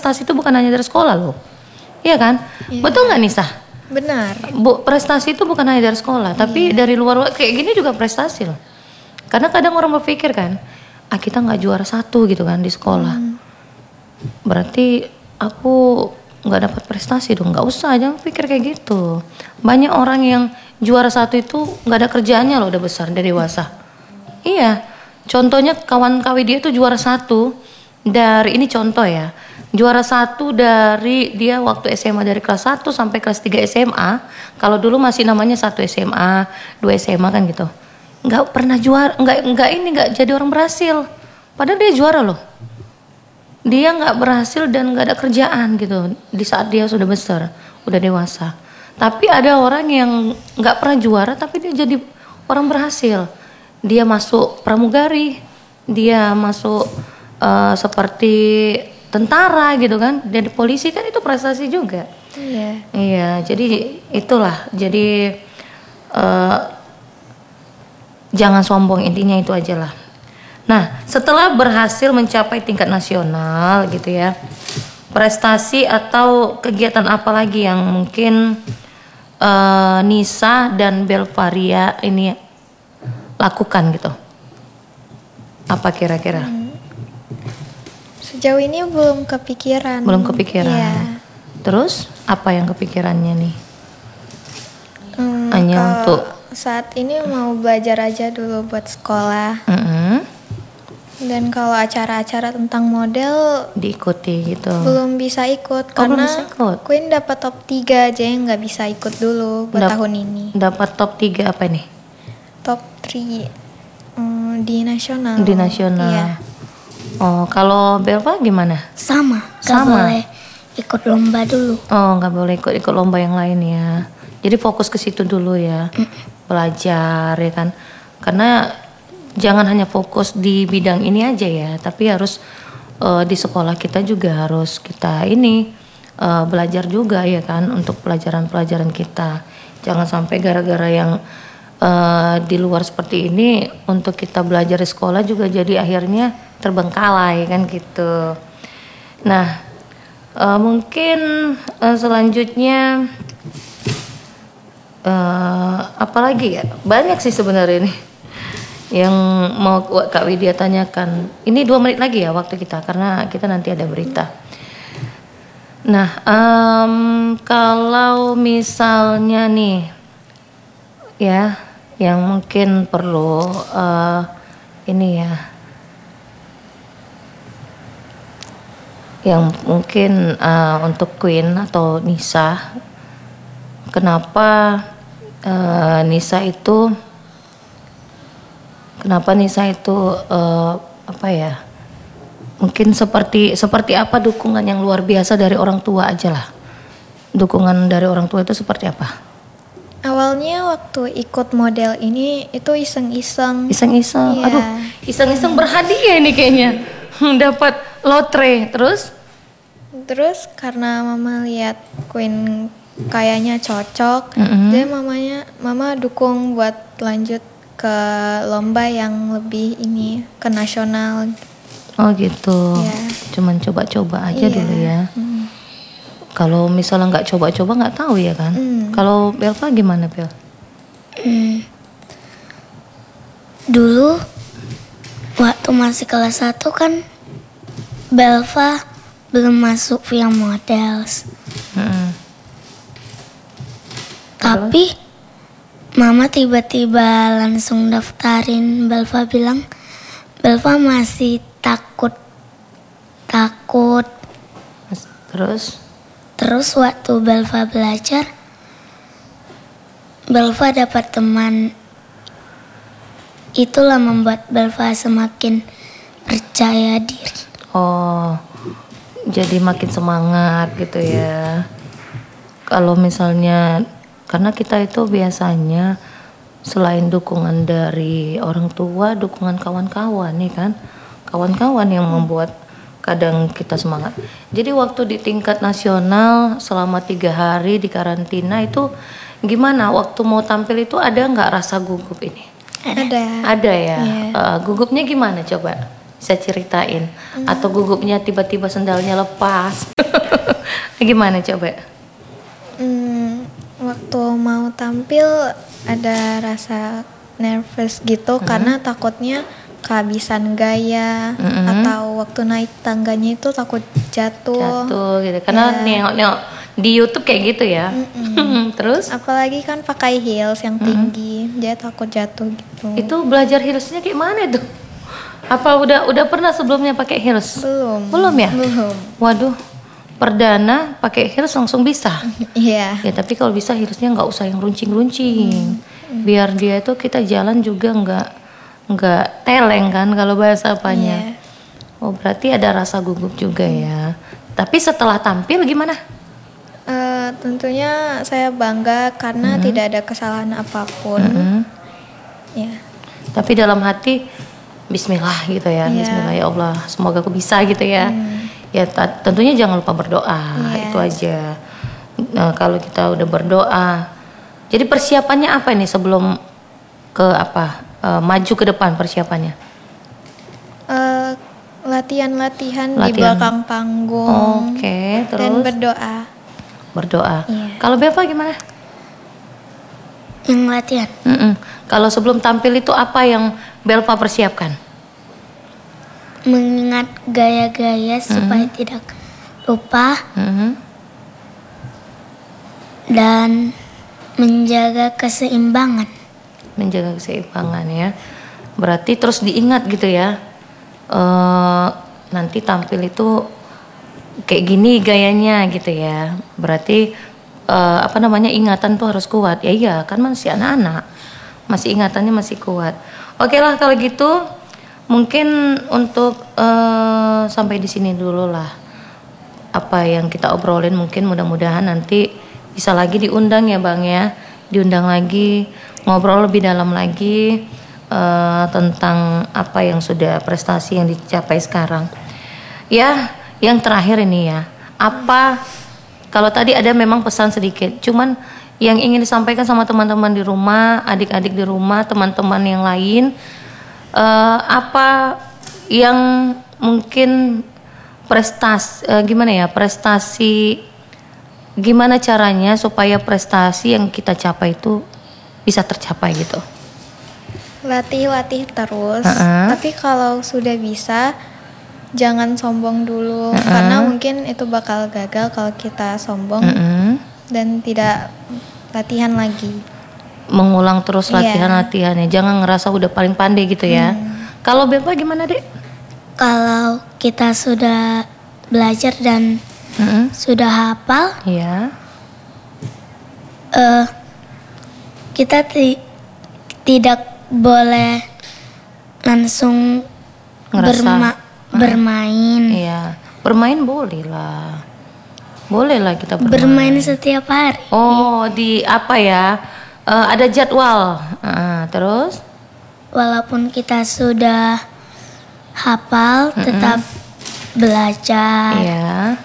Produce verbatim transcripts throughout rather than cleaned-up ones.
prestasi itu bukan hanya dari sekolah loh. Iya kan? Iya. Betul nggak Nisa? Benar. Bu, prestasi itu bukan hanya dari sekolah, tapi iya. dari luar kayak gini juga prestasi loh. Karena kadang orang berpikir kan, ah kita nggak juara satu gitu kan di sekolah, hmm. berarti aku nggak dapat prestasi dong. Nggak usah, jangan pikir kayak gitu. Banyak orang yang juara satu itu nggak ada kerjaannya loh, udah besar, udah dewasa. Iya, contohnya kawan kawi dia tuh juara satu dari, ini contoh ya, juara satu dari dia waktu S M A dari kelas satu sampai kelas tiga S M A. Kalau dulu masih namanya satu S M A, dua S M A kan gitu. Nggak pernah juara, nggak nggak ini nggak jadi orang berhasil. Padahal dia juara loh. Dia nggak berhasil dan nggak ada kerjaan gitu di saat dia sudah besar, udah dewasa. Tapi ada orang yang nggak pernah juara tapi dia jadi orang berhasil. Dia masuk pramugari, dia masuk uh, seperti tentara gitu kan, jadi polisi kan, itu prestasi juga. Iya. Iya, jadi itulah. Jadi uh, jangan sombong, intinya itu aja lah. Nah, setelah berhasil mencapai tingkat nasional gitu ya, prestasi atau kegiatan apa lagi yang mungkin uh, Nisa dan Belvaria ini lakukan gitu? Apa kira-kira? Hmm. Sejauh ini belum kepikiran. Belum kepikiran. Iya. Terus apa yang kepikirannya nih? Hmm, Hanya untuk saat ini mau belajar aja dulu buat sekolah. Mm-hmm. Dan kalau acara-acara tentang model diikuti gitu. Belum bisa ikut, oh, karena bisa ikut. Queen dapat top tiga aja yang nggak bisa ikut dulu buat Dap- tahun ini. Dapat top tiga apa nih? Top tiga um, di nasional. Di nasional. Iya. Oh, kalau Belva gimana? Sama, gak Sama. boleh ikut lomba dulu. Oh, nggak boleh ikut ikut lomba yang lain ya. Jadi fokus ke situ dulu ya. Mm. Belajar ya kan. Karena jangan hanya fokus di bidang ini aja ya, tapi harus uh, di sekolah kita juga harus kita ini uh, belajar juga ya kan, untuk pelajaran-pelajaran kita. Jangan sampai gara-gara yang uh, di luar seperti ini untuk kita belajar di sekolah juga jadi akhirnya terbengkalai kan gitu. Nah, uh, mungkin uh, selanjutnya uh, apa lagi ya? Banyak sih sebenarnya ini yang mau Kak Widya tanyakan. Ini dua menit lagi ya waktu kita, karena kita nanti ada berita. Nah, um, kalau misalnya nih ya, yang mungkin perlu uh, ini ya, yang mungkin uh, untuk Queen atau Nisa, kenapa uh, Nisa itu Kenapa Nisa itu uh, apa ya? Mungkin seperti seperti apa dukungan yang luar biasa dari orang tua aja lah. Dukungan dari orang tua itu seperti apa? Awalnya waktu ikut model ini itu iseng-iseng. Iseng-iseng. Iya. Aduh, iseng-iseng berhadiah ini kayaknya. Dapat lotre. Terus? Terus karena mama lihat Queen kayaknya cocok, mm-hmm. jadi mamanya mama dukung buat lanjut ke lomba yang lebih ini, ke nasional. Oh gitu. Ya. Cuman coba-coba aja iya. dulu ya. Hmm. Kalau misalnya nggak coba-coba nggak tahu ya kan. Hmm. Kalau Belva gimana Bel? Hmm. Dulu waktu masih kelas satu kan Belva belum masuk via models. Hmm. Tapi Mama tiba-tiba langsung daftarin. Belva bilang Belva masih takut takut. Terus? Terus waktu Belva belajar, Belva dapat teman. Itulah membuat Belva semakin percaya diri. Oh, jadi makin semangat gitu ya. Kalau misalnya, karena kita itu biasanya selain dukungan dari orang tua, dukungan kawan-kawan nih kan, kawan-kawan yang membuat kadang kita semangat. Jadi waktu di tingkat nasional selama tiga hari di karantina itu gimana? Waktu mau tampil itu ada nggak rasa gugup ini? Ada. Ada ya. Yeah. Uh, gugupnya gimana coba? Bisa ceritain. Hmm. Atau gugupnya tiba-tiba sendalnya lepas. Gimana coba? Hmm, waktu mau tampil ada rasa nervous gitu hmm. karena takutnya kehabisan gaya hmm. atau waktu naik tangganya itu takut jatuh. Jatuh gitu. Karena ya. nengok-nengok di YouTube kayak gitu ya. Terus? Apalagi kan pakai heels yang tinggi, hmm. dia takut jatuh gitu. Itu belajar heelsnya kayak mana tuh? Apa udah udah pernah sebelumnya pakai heels? Belum. Belum ya? Belum. Waduh. Perdana pakai heels langsung bisa. Iya. Ya tapi kalau bisa heelsnya nggak usah yang runcing-runcing. Hmm. Biar dia itu kita jalan juga nggak nggak teleng kan kalau bahasa apanya. Yeah. Oh berarti ada rasa gugup juga hmm. ya. Tapi setelah tampil gimana? Uh, tentunya saya bangga karena hmm. tidak ada kesalahan apapun. Hmm. Ya. Tapi dalam hati Bismillah gitu ya. Yeah. Bismillah ya Allah. Semoga aku bisa gitu ya. Hmm. Ya t- tentunya jangan lupa berdoa, yes. Itu aja. Nah, kalau kita udah berdoa, jadi persiapannya apa ini sebelum ke apa uh, maju ke depan persiapannya? Uh, latihan-latihan di belakang panggung. Oke, okay, terus. Dan berdoa. Berdoa. Yeah. Kalau Beva gimana? Yang latihan. Mm-mm. Kalau sebelum tampil itu apa yang Belva persiapkan? Mengingat gaya-gaya mm-hmm. supaya tidak lupa mm-hmm. dan menjaga keseimbangan. Menjaga keseimbangan ya. Berarti terus diingat gitu ya. E, nanti tampil itu kayak gini gayanya gitu ya. Berarti e, apa namanya ingatan tuh harus kuat. Ya iya kan masih anak-anak, masih ingatannya masih kuat. Oke lah kalau gitu. Mungkin untuk uh, sampai di sini dulu lah apa yang kita obrolin, mungkin mudah-mudahan nanti bisa lagi diundang ya Bang ya, diundang lagi ngobrol lebih dalam lagi uh, tentang apa yang sudah prestasi yang dicapai sekarang. Ya, yang terakhir ini ya, apa kalau tadi ada memang pesan sedikit, cuman yang ingin disampaikan sama teman-teman di rumah, adik-adik di rumah, teman-teman yang lain. Uh, apa yang mungkin prestasi uh, gimana ya prestasi gimana caranya supaya prestasi yang kita capai itu bisa tercapai gitu? Latih-latih terus, uh-uh. tapi kalau sudah bisa jangan sombong dulu uh-uh. karena mungkin itu bakal gagal kalau kita sombong uh-uh. dan tidak latihan lagi. Mengulang terus latihan-latihannya, jangan ngerasa udah paling pandai gitu ya. Hmm. Kalau Beva gimana Dek? Kalau kita sudah belajar dan hmm. sudah hafal, ya, uh, kita ti- tidak boleh langsung berma- bermain. Iya, bermain boleh lah, boleh lah kita bermain. Bermain setiap hari. Oh, di apa ya? Uh, ada jadwal, uh, terus? Walaupun kita sudah hafal, mm-mm. tetap belajar. Iya.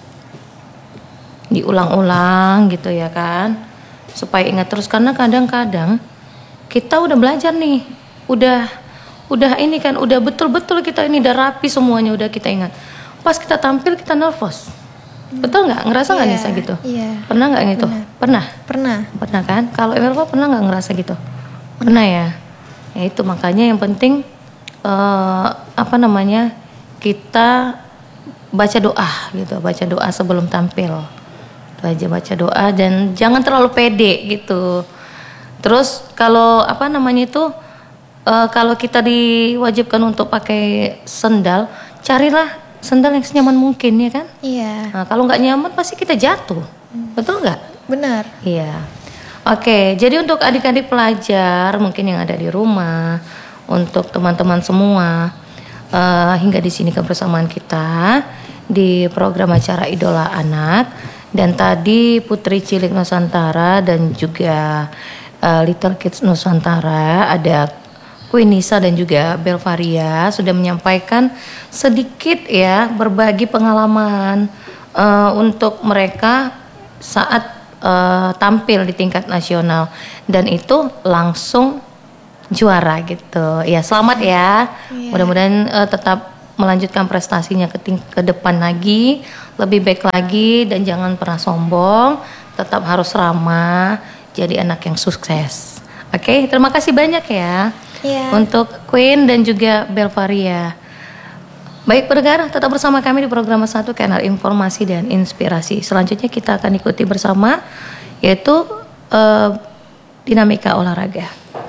Diulang-ulang gitu ya kan, supaya ingat terus karena kadang-kadang kita udah belajar nih, udah, udah ini kan, udah betul-betul kita ini udah rapi semuanya, udah kita ingat. Pas kita tampil kita nervous. Betul nggak? Ngerasa nggak yeah, Nisa gitu? Iya. Yeah. Pernah nggak gitu? Benar. Pernah? Pernah. Pernah kan? Kalau Emerva pernah nggak ngerasa gitu? Pernah, pernah ya? Ya itu makanya yang penting uh, apa namanya kita baca doa gitu, baca doa sebelum tampil. Itu aja, baca doa dan jangan terlalu pede gitu. Terus kalau apa namanya itu uh, kalau kita diwajibkan untuk pakai sendal, carilah sendal yang senyaman mungkin ya kan? Iya. Nah, kalau nggak nyaman pasti kita jatuh, hmm. betul nggak? Benar. Iya. Oke, jadi untuk adik-adik pelajar mungkin yang ada di rumah, untuk teman-teman semua, uh, hingga di sini kebersamaan kita di program acara Idola Anak, dan tadi Putri Cilik Nusantara dan juga uh, Little Kids Nusantara ada Queen Nisa dan juga Belvaria sudah menyampaikan sedikit ya berbagi pengalaman uh, untuk mereka saat uh, tampil di tingkat nasional dan itu langsung juara gitu. Ya selamat ya. Yeah. Mudah-mudahan uh, tetap melanjutkan prestasinya ke, ting- ke depan lagi, lebih baik lagi, dan jangan pernah sombong, tetap harus ramah, jadi anak yang sukses. Oke, terima kasih banyak ya Iya. untuk Queen dan juga Belvaria. Baik pendengar, tetap bersama kami di program satu K N R Informasi dan Inspirasi. Selanjutnya kita akan ikuti bersama yaitu uh, dinamika olahraga.